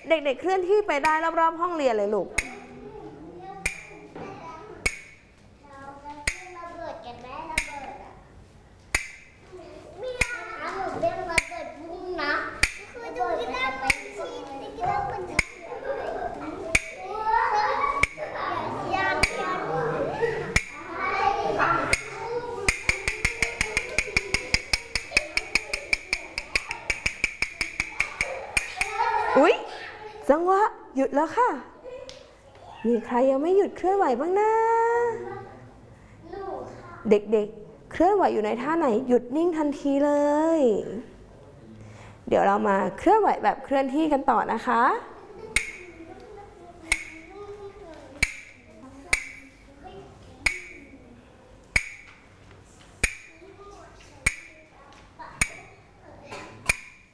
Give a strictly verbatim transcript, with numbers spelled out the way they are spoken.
เด็กๆเคลื่อนที่ไปได้รอบๆห้องเรียนเลยลูกอุ๊ยจังหวะหยุดแล้วค่ะมีใครยังไม่หยุดเคลื่อนไหวบ้างนะเด็กๆเคลื่อนไหวอยู่ในท่าไหนหยุดนิ่งทันทีเลยเดี๋ยวเรามาเคลื่อนไหวแบบเคลื่อนที่กันต่อนะคะ